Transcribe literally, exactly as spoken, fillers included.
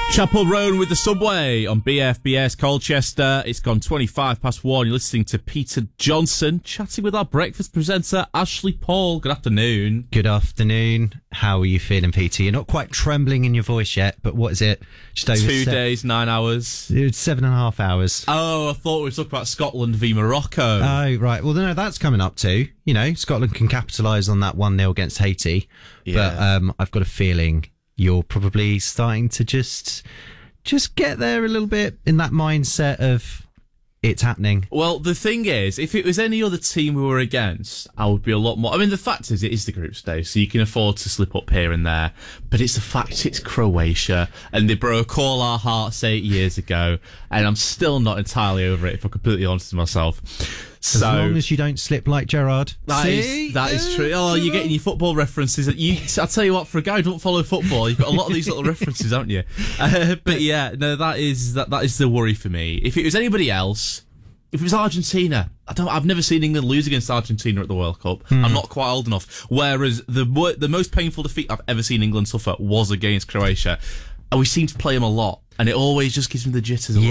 Chapel Road with the Subway on B F B S Colchester. It's gone twenty-five past one. You're listening to Peter Johnson chatting with our breakfast presenter, Ashley Paul. Good afternoon. Good afternoon. How are you feeling, Peter? You're not quite trembling in your voice yet, but what is it? Just over Two se- days, nine hours. It's seven and a half hours. Oh, I thought we were talking about Scotland v Morocco. Oh, right. Well, no, that's coming up too. You know, Scotland can capitalise on that one nil against Haiti. Yeah. But um, I've got a feeling you're probably starting to just just get there a little bit in that mindset of it's happening. Well, the thing is, if it was any other team we were against, I would be a lot more... I mean, the fact is, it is the group stage, so you can afford to slip up here and there. But it's the fact it's Croatia, and they broke all our hearts eight years ago, and I'm still not entirely over it, if I'm completely honest with myself. So, as long as you don't slip like Gerrard. That See? is, that is true. Oh, you're getting your football references. You, I'll tell you what, for a guy who don't follow football, you've got a lot of these little references, haven't you? Uh, but yeah, no, that is that that is the worry for me. If it was anybody else, if it was Argentina, I don't. I've never seen England lose against Argentina at the World Cup. Hmm. I'm not quite old enough. Whereas the the most painful defeat I've ever seen England suffer was against Croatia, and we seem to play them a lot, and it always just gives me the jitters. A yeah,